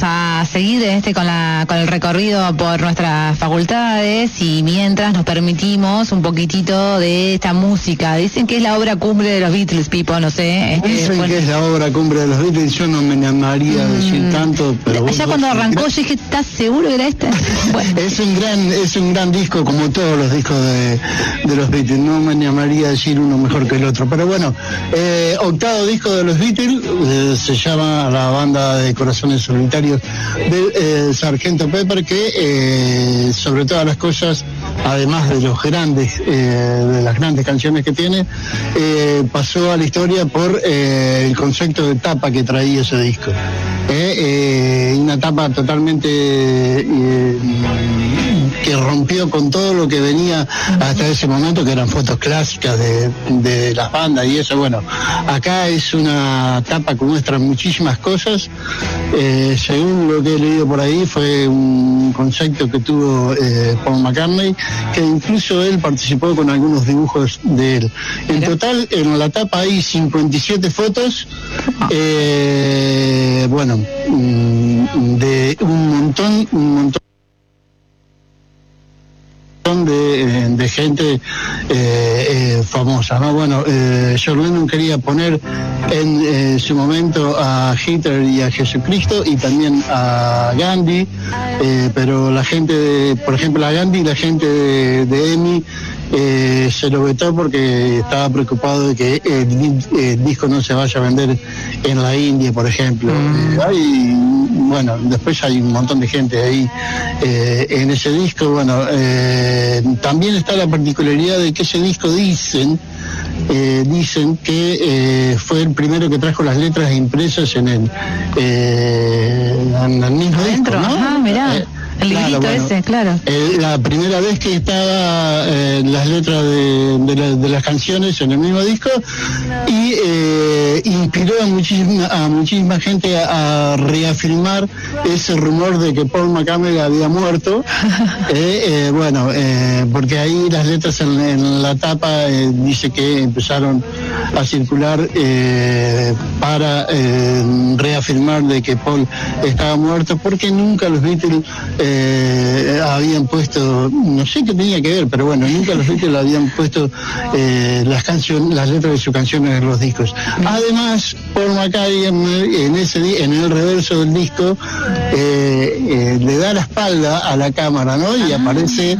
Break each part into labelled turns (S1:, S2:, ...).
S1: a seguir con el recorrido por nuestras facultades y mientras nos permitimos un poquitito de esta música. Dicen que es la obra cumbre de los Beatles, Pipo, no sé.
S2: Dicen que es la obra cumbre de los Beatles, yo no me animaría a decir tanto, pero
S1: ya cuando arrancó yo dije, ¿estás seguro que era esta? Bueno.
S2: Es un gran disco, como todos los discos de los Beatles, no me animaría a decir uno mejor que el otro, pero bueno, octavo disco de los Beatles, se llama La Banda de Corazones Solitarios del Sargento Pepper, que sobre todas las cosas, además de los de las grandes canciones que tiene, pasó a la historia por el concepto de tapa que traía ese disco. Una tapa totalmente que rompió con todo lo que venía hasta ese momento, que eran fotos clásicas de las bandas y eso. Bueno, acá es una tapa que muestra muchísimas cosas. Según lo que he leído por ahí, fue un concepto que tuvo Paul McCartney, que incluso él participó con algunos dibujos de él. En total, en la tapa hay 57 fotos, bueno, de un montón de gente famosa, ¿no? Bueno, John Lennon quería poner en su momento a Hitler y a Jesucristo y también a Gandhi, pero la gente por ejemplo a Gandhi, la gente de EMI se lo vetó porque estaba preocupado de que el disco no se vaya a vender en la India, por ejemplo. Bueno, después hay un montón de gente ahí en ese disco. Bueno, también está la particularidad de que ese disco dicen que fue el primero que trajo las letras impresas en el mismo disco, ¿no?
S1: Ajá, mirá. El librito, bueno, ese, claro.
S2: La primera vez que estaba las letras de las canciones en el mismo disco, y inspiró a muchísima gente a reafirmar ese rumor de que Paul McCartney había muerto. Bueno, porque ahí las letras en la tapa dice que empezaron a circular para reafirmar de que Paul estaba muerto, porque nunca los Beatles habían puesto, no sé qué tenía que ver, pero bueno, nunca los Beatles habían puesto las letras de sus canciones en los discos. Además, Paul McCartney en el reverso del disco le da la espalda a la cámara, ¿no? Y aparece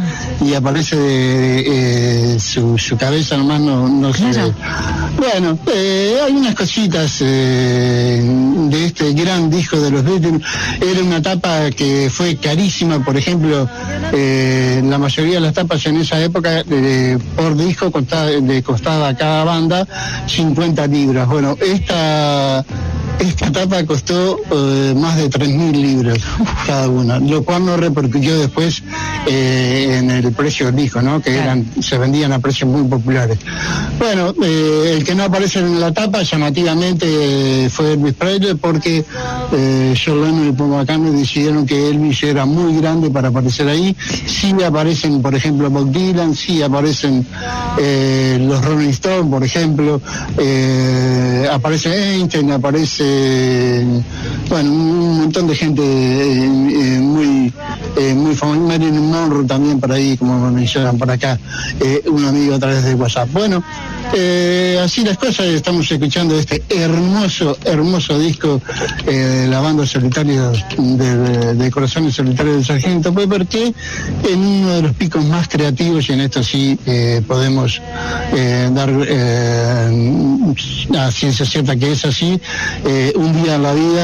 S2: su cabeza nomás no se ve. Bueno, hay unas cositas de este gran disco de los Beatles. Era una tapa que fue carísima, por ejemplo, la mayoría de las tapas en esa época por disco le costaba a cada banda 50 libras. Bueno, esta tapa costó más de 3.000 libras cada una, lo cual no repercutió después en el precio del disco, ¿no? Que se vendían a precios muy populares. Bueno, el que no aparece en la tapa llamativamente fue Elvis Presley, porque John Lennon y Paul McCartney decidieron que Elvis era muy grande para aparecer ahí. Sí aparecen, por ejemplo, Bob Dylan, sí aparecen los Rolling Stones, por ejemplo, aparece Einstein, aparece bueno, un montón de gente muy famosa. Marilyn Monroe también por ahí, como me mencionan por acá, un amigo a través de WhatsApp. Bueno, así las cosas. Estamos escuchando este hermoso disco de la banda solitarios de Corazones Solitarios del Sargento Pepper, que en uno de los picos más creativos, y en esto sí podemos dar a ciencia cierta que es así, un día en la vida